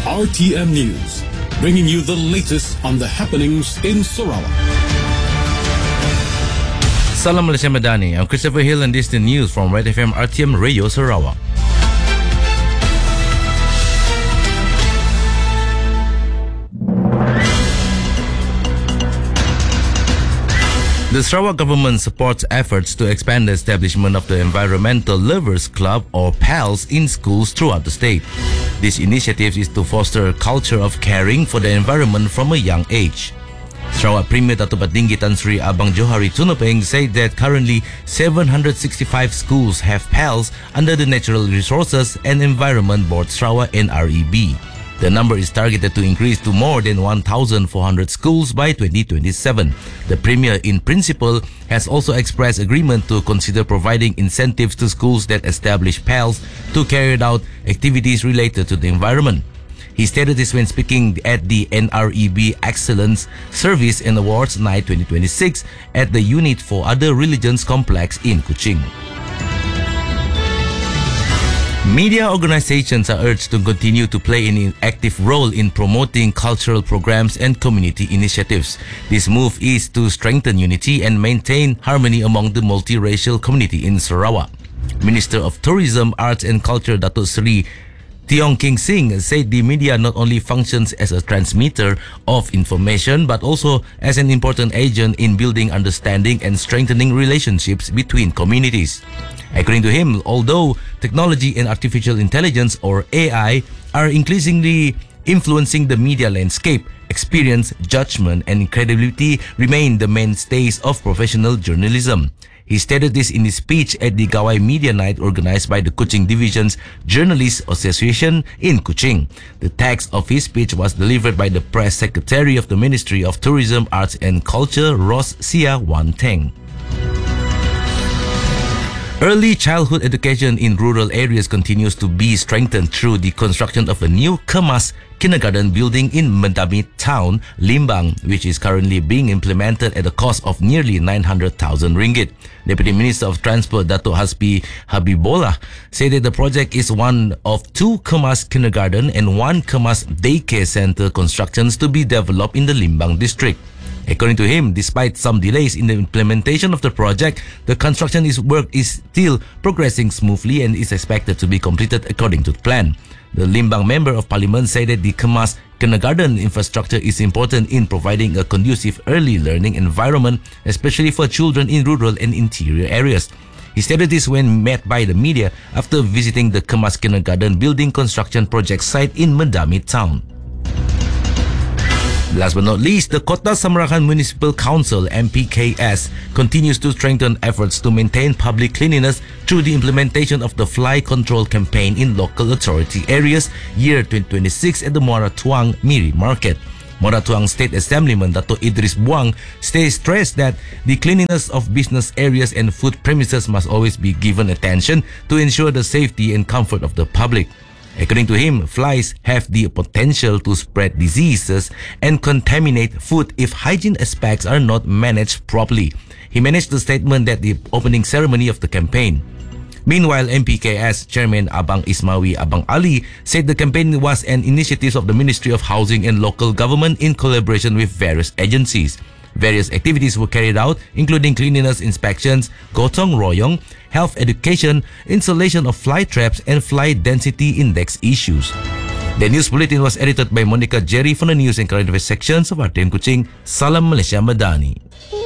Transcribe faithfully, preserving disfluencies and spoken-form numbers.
R T M News, bringing you the latest on the happenings in Sarawak. Salam Malaysia Madani. I'm Christopher Hill and this is the news from Red F M R T M Radio Sarawak. The Sarawak government supports efforts to expand the establishment of the Environmental Lovers Club or PALS in schools throughout the state. This initiative is to foster a culture of caring for the environment from a young age. Sarawak Premier Datuk Patinggi Tan Sri Abang Johari Tunapeng said that currently seven hundred sixty-five schools have PALS under the Natural Resources and Environment Board Sarawak N R E B. The number is targeted to increase to more than one thousand four hundred schools by twenty twenty-seven. The Premier, in principle, has also expressed agreement to consider providing incentives to schools that establish PALS to carry out activities related to the environment. He stated this when speaking at the N R E B Excellence Service and Awards Night twenty twenty-six at the Unit for Other Religions Complex in Kuching. Media organizations are urged to continue to play an active role in promoting cultural programs and community initiatives. This move is to strengthen unity and maintain harmony among the multiracial community in Sarawak. Minister of Tourism, Arts and Culture Datuk Seri Tiong King Singh said the media not only functions as a transmitter of information but also as an important agent in building understanding and strengthening relationships between communities. According to him, although technology and artificial intelligence or A I are increasingly influencing the media landscape, experience, judgment and credibility remain the mainstays of professional journalism. He stated this in his speech at the Gawai Media Night organized by the Kuching Division's Journalists Association in Kuching. The text of his speech was delivered by the Press Secretary of the Ministry of Tourism, Arts and Culture, Ros Sia Wan Teng. Early childhood education in rural areas continues to be strengthened through the construction of a new Kemas kindergarten building in Mendamit Town, Limbang, which is currently being implemented at a cost of nearly nine hundred thousand ringgit. Deputy Minister of Transport Dato' Hasbi Habibullah said that the project is one of two Kemas kindergarten and one Kemas daycare center constructions to be developed in the Limbang district. According to him, despite some delays in the implementation of the project, the construction is work is still progressing smoothly and is expected to be completed according to plan. The Limbang Member of Parliament said that the Kemas kindergarten infrastructure is important in providing a conducive early learning environment, especially for children in rural and interior areas. He stated this when met by the media after visiting the Kemas kindergarten building construction project site in Mendamit Town. Last but not least, the Kota Samarahan Municipal Council M P K S continues to strengthen efforts to maintain public cleanliness through the implementation of the fly control campaign in local authority areas year twenty twenty-six at the Muara Tuang Miri Market. Muara Tuang State Assemblyman Dato' Idris Buang stays stressed that the cleanliness of business areas and food premises must always be given attention to ensure the safety and comfort of the public. According to him, flies have the potential to spread diseases and contaminate food if hygiene aspects are not managed properly. He managed the statement at the opening ceremony of the campaign. Meanwhile, M P K S Chairman Abang Ismawi Abang Ali said the campaign was an initiative of the Ministry of Housing and Local Government in collaboration with various agencies. Various activities were carried out, including cleanliness inspections, gotong royong, health education, installation of fly traps, and fly density index issues. The news bulletin was edited by Monica Jerry from the News and Current Affairs sections of R T M Kuching. Salam Malaysia Madani.